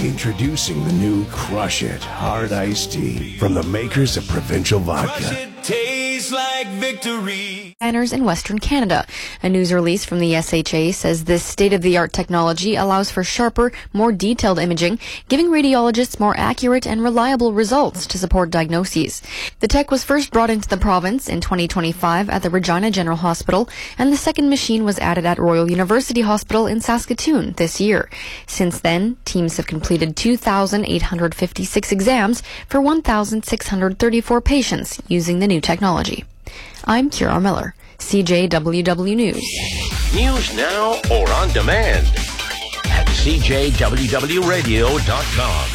Introducing the new Crush It Hard Iced Tea from the makers of Provincial Vodka. Tastes like victory. Banners in Western Canada. A news release from the SHA says this state-of-the-art technology allows for sharper, more detailed imaging, giving radiologists more accurate and reliable results to support diagnoses. The tech was first brought into the province in 2025 at the Regina General Hospital, and the second machine was added at Royal University Hospital in Saskatoon this year. Since then, teams have completed 2,856 exams for 1,634 patients using the new technology. I'm Kira Miller, CJWW News. News now or on demand at CJWWRadio.com.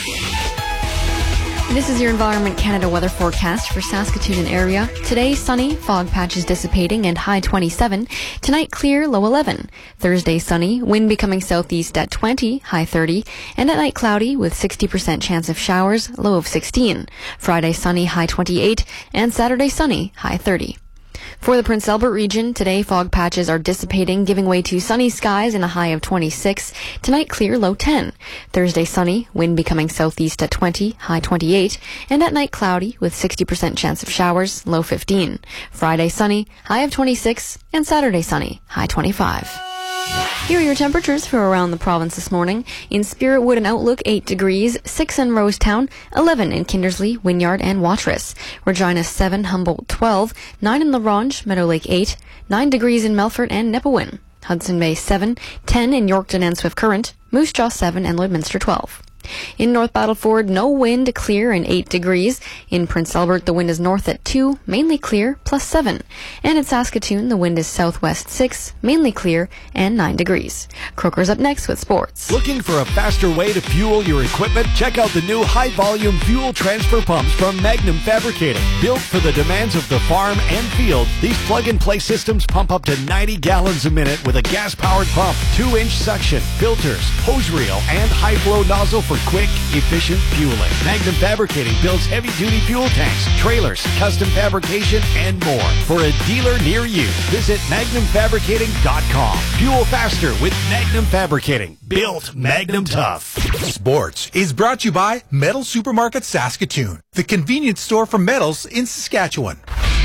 This is your Environment Canada weather forecast for Saskatoon and area. Today, sunny, fog patches dissipating and high 27. Tonight, clear, low 11. Thursday, sunny, wind becoming southeast at 20, high 30. And at night, cloudy with 60% chance of showers, low of 16. Friday, sunny, high 28. And Saturday, sunny, high 30. For the Prince Albert region, today fog patches are dissipating, giving way to sunny skies and a high of 26. Tonight, clear, low 10. Thursday, sunny, wind becoming southeast at 20, high 28. And at night, cloudy with 60% chance of showers, low 15. Friday, sunny, high of 26. And Saturday, sunny, high 25. Here are your temperatures for around the province this morning. In Spiritwood and Outlook, 8 degrees, 6 in Rosetown, 11 in Kindersley, Wynyard and Watrous. Regina, 7, Humboldt, 12, 9 in La Ronge, Meadow Lake, 8, 9 degrees in Melfort and Nipawin. Hudson Bay, 7, 10 in Yorkton and Swift Current, Moose Jaw, 7, and Lloydminster, 12. In North Battleford, no wind, clear and 8 degrees. In Prince Albert, the wind is north at 2, mainly clear, plus 7. And in Saskatoon, the wind is southwest 6, mainly clear, and 9 degrees. Croker's up next with sports. Looking for a faster way to fuel your equipment? Check out the new high-volume fuel transfer pumps from Magnum Fabricating. Built for the demands of the farm and field, these plug-and-play systems pump up to 90 gallons a minute with a gas-powered pump, 2-inch suction, filters, hose reel, and high-flow nozzle for quick, efficient fueling. Magnum Fabricating builds heavy-duty fuel tanks, trailers, custom fabrication, and more. For a dealer near you, visit MagnumFabricating.com. Fuel faster with Magnum Fabricating. Built Magnum Tough. Sports is brought to you by Metal Supermarket Saskatoon, the convenience store for metals in Saskatchewan.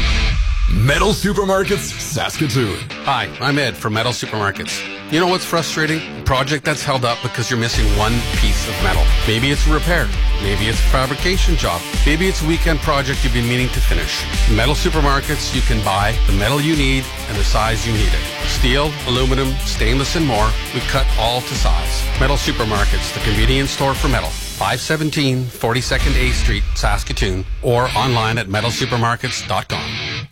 Metal Supermarkets Saskatoon. Hi, I'm Ed from Metal Supermarkets. You know what's frustrating? A project that's held up because you're missing one piece of metal. Maybe it's a repair. Maybe it's a fabrication job. Maybe it's a weekend project you've been meaning to finish. In Metal Supermarkets, you can buy the metal you need and the size you need it. Steel, aluminum, stainless, and more. We cut all to size. Metal Supermarkets, the convenience store for metal. 517 42nd A Street, Saskatoon, or online at metalsupermarkets.com.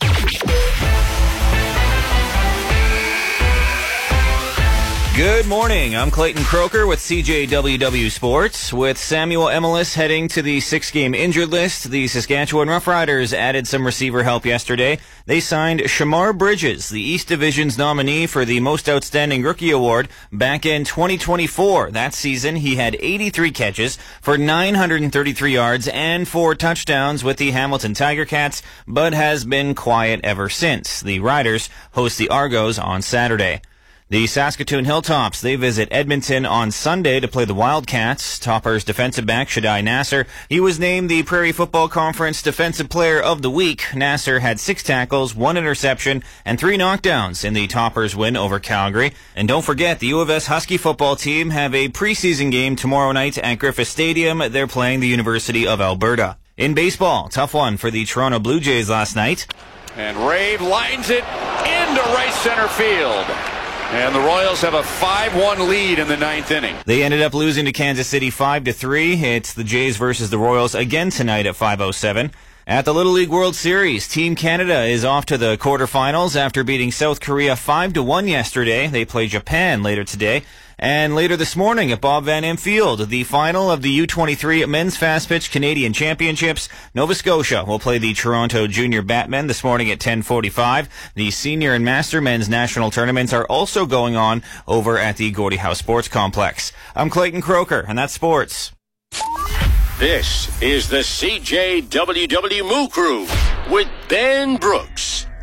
Good morning. I'm Clayton Croker with CJWW Sports. With Samuel Emelis heading to the 6-game injured list, the Saskatchewan Roughriders added some receiver help yesterday. They signed Shamar Bridges, the East Division's nominee for the Most Outstanding Rookie Award back in 2024. That season, he had 83 catches for 933 yards and 4 touchdowns with the Hamilton Tiger Cats, but has been quiet ever since. The Riders host the Argos on Saturday. The Saskatoon Hilltops, they visit Edmonton on Sunday to play the Wildcats. Toppers defensive back Shadai Nasser. He was named the Prairie Football Conference Defensive Player of the Week. Nasser had 6 tackles, 1 interception, and 3 knockdowns in the Toppers win over Calgary. And don't forget, the U of S Husky football team have a preseason game tomorrow night at Griffith Stadium. They're playing the University of Alberta. In baseball, tough one for the Toronto Blue Jays last night. And Rave lines it into right center field. And the Royals have a 5-1 lead in the 9th inning. They ended up losing to Kansas City 5-3. It's the Jays versus the Royals again tonight at 5:07. At the Little League World Series, Team Canada is off to the quarterfinals after beating South Korea 5-1 yesterday. They play Japan later today. And later this morning at Bob Van Am Field, the final of the U23 Men's Fast Pitch Canadian Championships. Nova Scotia will play the Toronto Junior Batmen this morning at 10:45. The Senior and Master Men's National Tournaments are also going on over at the Gordie Howe Sports Complex. I'm Clayton Croker, and that's sports. This is the CJWW Moo Crew with Ben Brooks.